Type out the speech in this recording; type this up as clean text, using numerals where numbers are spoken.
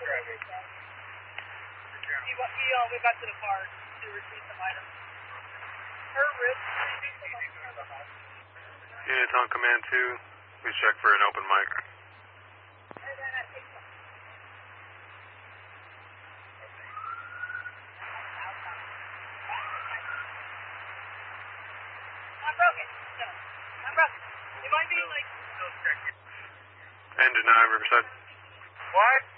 We got to the car to retrieve some items. Her wrist. Units on command 2, please check for an open mic. I'm broken. No, I'm broken. It might be like... And deny Riverside. What?